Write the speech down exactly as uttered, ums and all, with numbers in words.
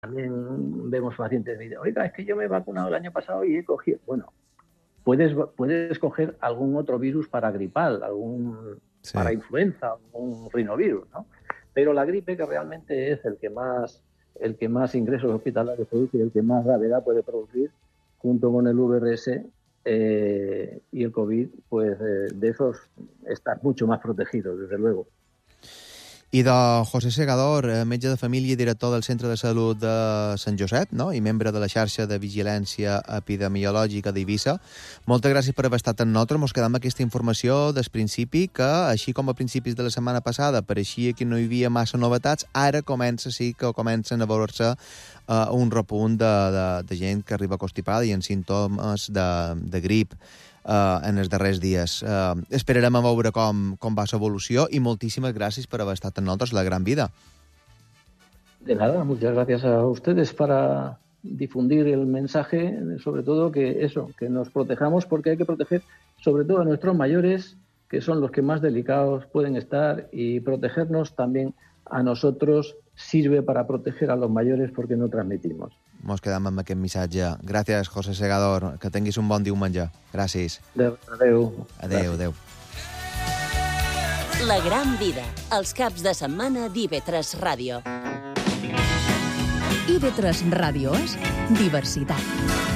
También vemos pacientes que dicen, oiga, es que yo me he vacunado el año pasado y he cogido... Bueno, puedes, puedes coger algún otro virus para gripal, algún sí. para influenza, un rinovirus, ¿no? Pero la gripe, que realmente es el que más, el que más ingresos hospitalarios produce y el que más gravedad puede producir, junto con el V R S eh, y el COVID, pues eh, de esos están mucho más protegidos, desde luego. I de José Segador, metge de família i director del Centre de Salut de Sant Josep, no? I membre de la xarxa de vigilància epidemiològica d'Eivissa. Moltes gràcies per haver estat amb nosaltres. Ens quedem amb aquesta informació des principi que, així com a principis de la setmana passada pareixia que no hi havia massa novetats, ara comença sí que comencen a veure-se uh, un repunt de, de, de gent que arriba constipada i en símptomes de, de grip. Uh, en els darrers dies. Uh, esperarem a veure com, com va l'evolució i moltíssimes gràcies per haver estat amb nosaltres la gran vida. De nada, muchas gracias a ustedes para difundir el mensaje, sobre todo que eso, que nos protejamos, porque hay que proteger sobre todo a nuestros mayores, que son los que más delicados pueden estar, y protegernos también a nosotros sirve para proteger a los mayores porque no transmitimos. Ens quedem amb aquest missatge. Gràcies, José Segador. Que tinguis un bon diumenge. Gràcies. Adéu. Adéu, adéu. La gran vida. Els caps de setmana d'I V tres Ràdio. I V tres Ràdio és diversitat.